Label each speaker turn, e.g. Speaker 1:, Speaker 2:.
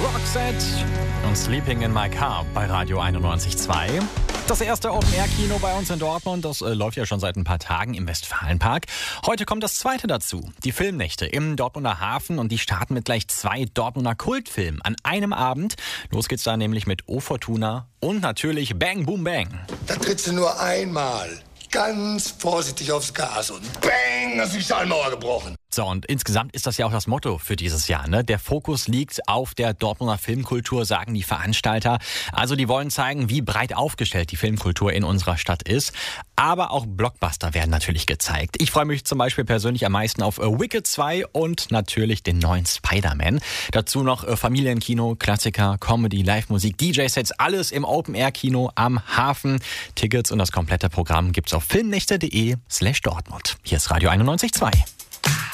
Speaker 1: Roxette und Sleeping in My Car bei Radio 91.2. Das erste Open-Air-Kino bei uns in Dortmund, das läuft ja schon seit ein paar Tagen im Westfalenpark. Heute kommt das zweite dazu, die Filmnächte im Dortmunder Hafen, und die starten mit gleich 2 Dortmunder Kultfilmen an einem Abend. Los geht's da nämlich mit O Fortuna und natürlich Bang Boom Bang.
Speaker 2: Da trittst du nur einmal ganz vorsichtig aufs Gas und bang, hast du die Stahlmauer gebrochen.
Speaker 1: So, und insgesamt ist das ja auch das Motto für dieses Jahr, ne? Der Fokus liegt auf der Dortmunder Filmkultur, sagen die Veranstalter. Also die wollen zeigen, wie breit aufgestellt die Filmkultur in unserer Stadt ist. Aber auch Blockbuster werden natürlich gezeigt. Ich freue mich zum Beispiel persönlich am meisten auf Wicked 2 und natürlich den neuen Spider-Man. Dazu noch Familienkino, Klassiker, Comedy, Live-Musik, DJ-Sets, alles im Open-Air-Kino am Hafen. Tickets und das komplette Programm gibt's auf filmnächte.de/Dortmund. Hier ist Radio 91.2.